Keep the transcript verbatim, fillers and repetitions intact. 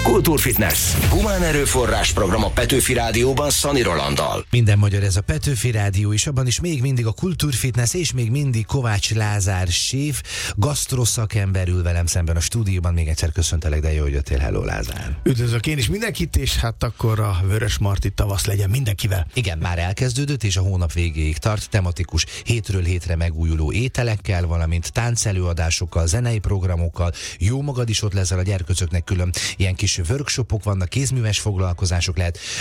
Kultúrfitness. Humán erőforrás program a Petőfi Rádióban Szani Rolanddal. Minden magyar, ez a Petőfi Rádió, és abban is még mindig a Kultúrfitness, és még mindig Kovács Lázár séf, gasztroszakember ül velem szemben a stúdióban. Még egyszer köszöntelek, de jó, hogy jöttél. Hello, Lázár. Üdvözlök én is mindenkit, és hát akkor a Vörösmarty tavasz legyen mindenkivel. Igen, már elkezdődött, és a hónap végéig tart, tematikus, hétről hétre megújuló ételekkel, valamint táncelőadásokkal, zenei programokkal. Jó magad is ott leszel, a gyerkőcöknek külön ilyen kis workshopok vannak, kézműves foglalkozások, lehet